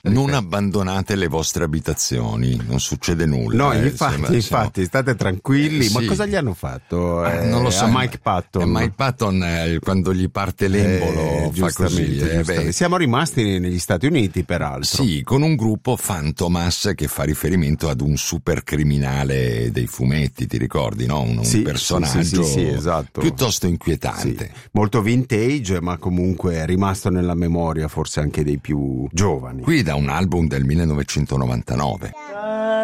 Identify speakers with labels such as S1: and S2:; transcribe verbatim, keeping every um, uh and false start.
S1: non abbandonate le vostre abitazioni, non succede nulla.
S2: No,
S1: eh,
S2: infatti,
S1: siamo,
S2: infatti,
S1: siamo...
S2: state tranquilli.
S1: Eh,
S2: Ma
S1: sì.
S2: cosa gli hanno fatto?
S1: Eh,
S2: Eh,
S1: non lo so.
S2: A Mike Patton.
S1: Eh, Mike Patton eh, quando gli parte l'embolo
S2: Eh,
S1: fa così.
S2: giustamente,
S1: eh,
S2: giustamente.
S1: beh.
S2: Siamo rimasti negli Stati Uniti, peraltro.
S1: Sì, con un gruppo Fantomas che fa riferimento ad un super criminale dei fumetti, ti ricordi, no? Un, un
S2: Sì,
S1: personaggio
S2: sì, sì, sì, sì, esatto.
S1: piuttosto inquietante.
S2: Sì. Molto vintage, ma comunque è rimasto nella memoria forse anche dei più giovani.
S1: Qui da un album del millenovecentonovantanove.